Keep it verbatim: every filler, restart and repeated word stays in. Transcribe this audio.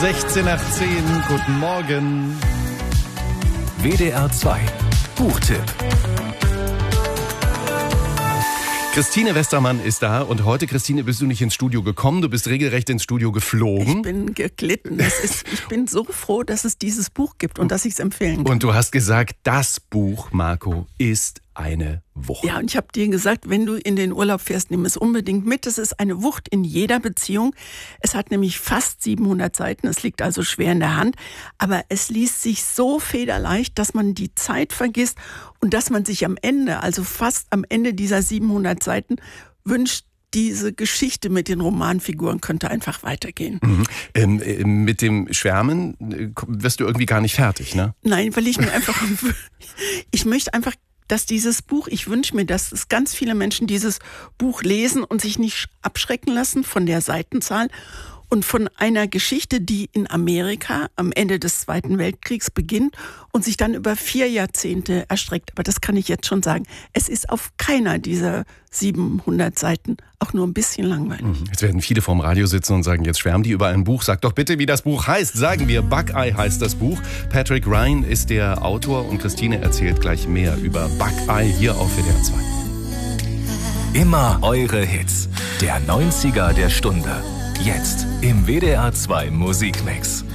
sechzehn nach zehn, guten Morgen. W D R zwei Buchtipp. Christine Westermann ist da und heute, Christine, bist du nicht ins Studio gekommen, du bist regelrecht ins Studio geflogen. Ich bin geglitten. Das ist, ich bin so froh, dass es dieses Buch gibt und dass ich es empfehlen kann. Und du hast gesagt, das Buch, Marco, ist eine Wucht. Ja, und ich habe dir gesagt, wenn du in den Urlaub fährst, nimm es unbedingt mit. Es ist eine Wucht in jeder Beziehung. Es hat nämlich fast siebenhundert Seiten, es liegt also schwer in der Hand. Aber es liest sich so federleicht, dass man die Zeit vergisst und dass man sich am Ende, also fast am Ende dieser siebenhundert Seiten, wünscht, diese Geschichte mit den Romanfiguren könnte einfach weitergehen. Mhm. Ähm, äh, mit dem Schwärmen äh, wirst du irgendwie gar nicht fertig, ne? Nein, weil ich mir einfach, ich möchte einfach, dass dieses Buch, ich wünsche mir, dass es ganz viele Menschen dieses Buch lesen und sich nicht abschrecken lassen von der Seitenzahl und von einer Geschichte, die in Amerika am Ende des Zweiten Weltkriegs beginnt und sich dann über vier Jahrzehnte erstreckt. Aber das kann ich jetzt schon sagen. Es ist auf keiner dieser siebenhundert Seiten auch nur ein bisschen langweilig. Jetzt werden viele vorm Radio sitzen und sagen, jetzt schwärmen die über ein Buch. Sag doch bitte, wie das Buch heißt. Sagen wir, Buckeye heißt das Buch. Patrick Ryan ist der Autor und Christine erzählt gleich mehr über Buckeye hier auf W D R zwei. Immer eure Hits. Der neunziger der Stunde. Jetzt im W D R zwei Musikmix.